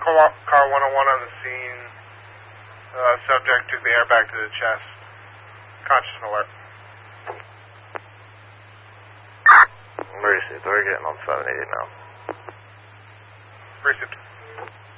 car 101 on the scene. Subject took the airbag to the chest. Conscious and alert. Emergency, we're getting on 780 now. Received.